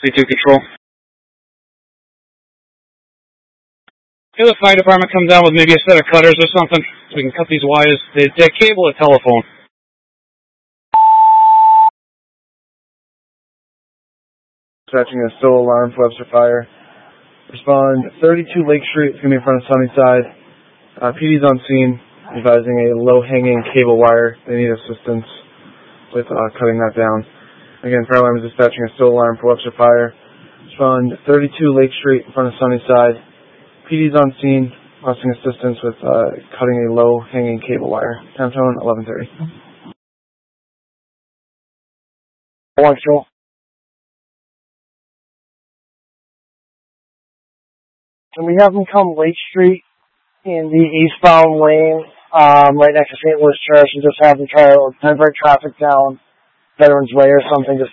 C2 Control. Have the fire department come down with maybe a set of cutters or something so we can cut these wires. They're cable or telephone. Dispatching a still alarm for Webster Fire. Respond 32 Lake Street. It's going to be in front of Sunnyside. PD's on scene, advising a low-hanging cable wire. They need assistance with cutting that down. Again, fire alarm is dispatching a still alarm for Webster Fire. Respond 32 Lake Street in front of Sunnyside. PD's on scene, requesting assistance with cutting a low-hanging cable wire. Time tone 11:30. Joel. Can we have them come Lake Street in the eastbound lane, right next to St. Louis Church, and just have them try to divert traffic down Veterans Way or something, just